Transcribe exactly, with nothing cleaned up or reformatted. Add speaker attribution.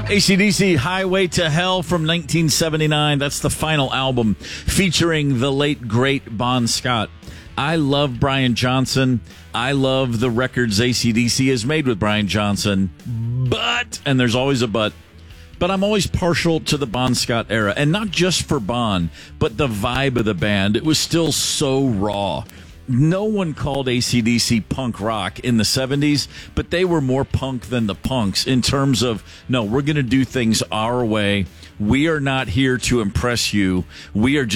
Speaker 1: A C D C, Highway to Hell from nineteen seventy-nine. That's the final album featuring the late, great Bon Scott. I love Brian Johnson. I love the records A C D C has made with Brian Johnson. But, and there's always a but, but I'm always partial to the Bon Scott era. And not just for Bon, but the vibe of the band. It was still so raw. No one called A C D C punk rock in the seventies, but they were more punk than the punks in terms of, no, we're going to do things our way. We are not here to impress you. We are just